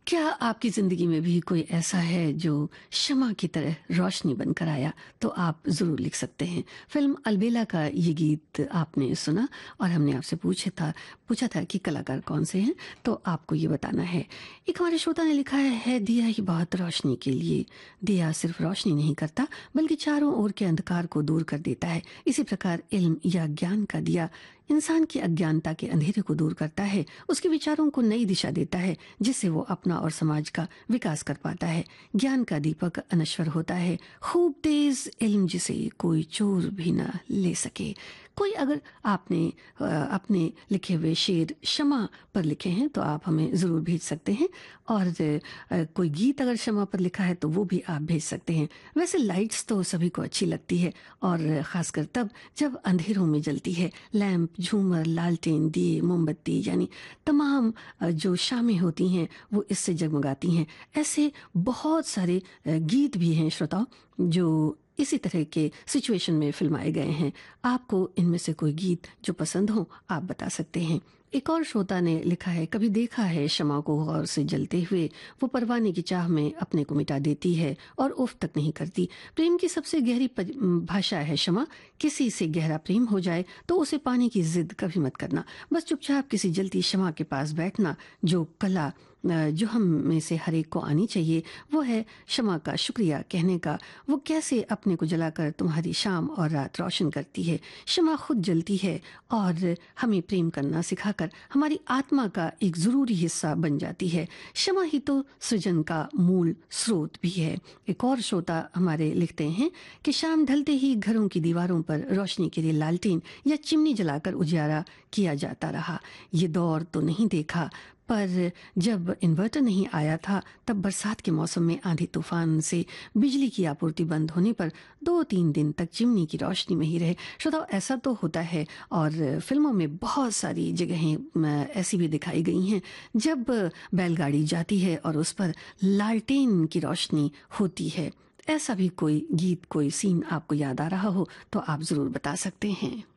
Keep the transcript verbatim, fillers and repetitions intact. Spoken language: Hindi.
क्या आपकी ज़िंदगी में भी कोई ऐसा है जो शम्मा की तरह रोशनी बनकर आया? तो आप ज़रूर लिख सकते हैं। फ़िल्म अलबेला का ये गीत आपने सुना और हमने आपसे पूछा था पूछा था कि कलाकार कौन से हैं, तो आपको ये बताना है। एक हमारे श्रोता ने लिखा है, है दिया ही बहुत रोशनी के लिए। दिया सिर्फ रोशनी नहीं करता बल्कि चारों ओर के अंधकार को दूर कर देता है। इसी प्रकार इल्म या ज्ञान का दिया इंसान की अज्ञानता के अंधेरे को दूर करता है, उसके विचारों को नई दिशा देता है, जिससे वो अपना और समाज का विकास कर पाता है। ज्ञान का दीपक अनश्वर होता है, खूब तेज इल्म जिसे कोई चोर भी न ले सके। कोई अगर आपने अ, अपने लिखे हुए शेर शमा पर लिखे हैं तो आप हमें ज़रूर भेज सकते हैं, और अ, कोई गीत अगर शमा पर लिखा है तो वो भी आप भेज सकते हैं। वैसे लाइट्स तो सभी को अच्छी लगती है, और ख़ासकर तब जब अंधेरों में जलती है। लैंप, झूमर, लालटेन, दिए, मोमबत्ती, यानी तमाम अ, जो शामें होती हैं वो इससे जगमगाती हैं। ऐसे बहुत सारे अ, गीत भी हैं श्रोताओ जो इसी तरह के सिचुएशन में फिल्माए गए हैं। आपको इनमें से कोई गीत जो पसंद हो आप बता सकते हैं। एक और श्रोता ने लिखा है, कभी देखा है शमा को गौर से जलते हुए, वो परवाने की चाह में अपने को मिटा देती है और उफ तक नहीं करती। प्रेम की सबसे गहरी पज- भाषा है शमा। किसी से गहरा प्रेम हो जाए तो उसे पाने की जिद कभी मत करना, बस चुपचाप किसी जलती शमा के पास बैठना। जो कला अ, जो हम में से हर एक को आनी चाहिए वो है शमा का शुक्रिया कहने का। वो कैसे अपने को जलाकर तुम्हारी शाम और रात रोशन करती है। शमा खुद जलती है और हमें प्रेम करना सिखाकर हमारी आत्मा का एक ज़रूरी हिस्सा बन जाती है। शमा ही तो सृजन का मूल स्रोत भी है। एक और श्रोता हमारे लिखते हैं कि शाम ढलते ही घरों की दीवारों पर रोशनी के लिए लालटेन या चिमनी जलाकर उजियारा किया जाता रहा। ये दौर तो नहीं देखा, पर जब इन्वर्टर नहीं आया था तब बरसात के मौसम में आंधी तूफान से बिजली की आपूर्ति बंद होने पर दो तीन दिन तक चिमनी की रोशनी में ही रहे। श्रोताओ, ऐसा तो होता है, और फिल्मों में बहुत सारी जगहें अ, ऐसी भी दिखाई गई हैं जब बैलगाड़ी जाती है और उस पर लालटेन की रोशनी होती है। ऐसा भी कोई गीत, कोई सीन आपको याद आ रहा हो तो आप ज़रूर बता सकते हैं।